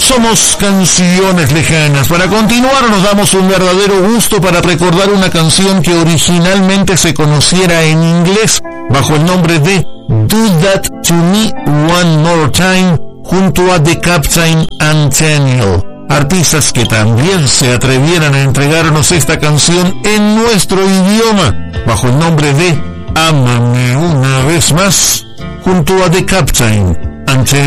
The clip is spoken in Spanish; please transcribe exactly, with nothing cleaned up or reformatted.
Somos Canciones Lejanas. Para continuar nos damos un verdadero gusto para recordar una canción que originalmente se conociera en inglés bajo el nombre de Do That To Me One More Time junto a The Captain and Daniel, artistas que también se atrevieran a entregarnos esta canción en nuestro idioma bajo el nombre de Ámame Una Vez Más junto a The Captain and Daniel.